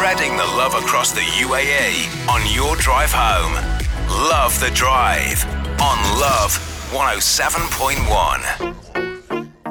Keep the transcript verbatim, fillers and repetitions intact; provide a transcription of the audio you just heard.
spreading the love across the U A E on your drive home. Love the Drive on Love one oh seven point one.